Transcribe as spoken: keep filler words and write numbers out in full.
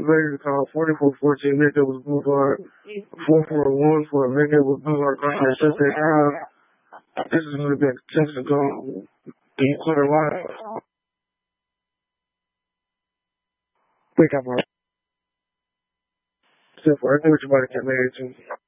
Vegas called forty-four fourteen Midtown Boulevard, four four one for Midtown Boulevard, Grand Sunset Drive. This is going to be a Texas call. Can you clear live? Pick up our. Except for I think what your body can't marry to.